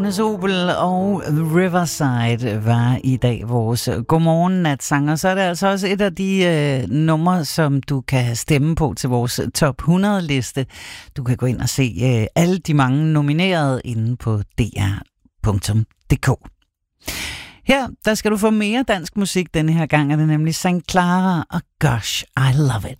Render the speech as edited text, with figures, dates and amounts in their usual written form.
Agnes Obel og Riverside var i dag vores godmorgen-natsanger. Så er det altså også et af de numre, som du kan stemme på til vores top 100-liste. Du kan gå ind og se alle de mange nominerede inde på dr.dk. Her, der skal du få mere dansk musik. Denne her gang er det nemlig St. Clara og Gosh, I Love It.